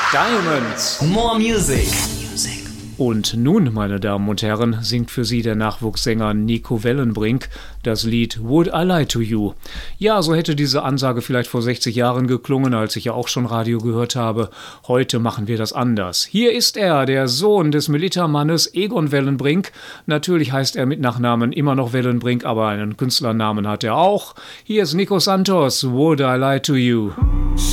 Diamonds. More music. Und nun, meine Damen und Herren, singt für Sie der Nachwuchssänger Nico Wellenbrink das Lied Would I Lie to You. Ja, so hätte diese Ansage vielleicht vor 60 Jahren geklungen, als ich ja auch schon Radio gehört habe. Heute machen wir das anders. Hier ist er, der Sohn des Militermannes Egon Wellenbrink. Natürlich heißt er mit Nachnamen immer noch Wellenbrink, aber einen Künstlernamen hat er auch. Hier ist Nico Santos, Would I Lie to You.